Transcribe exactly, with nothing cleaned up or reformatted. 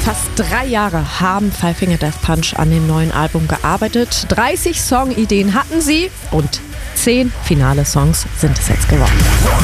Fast drei Jahre haben Five Finger Death Punch an dem neuen Album gearbeitet. dreißig Songideen hatten sie und zehn finale Songs sind es jetzt geworden.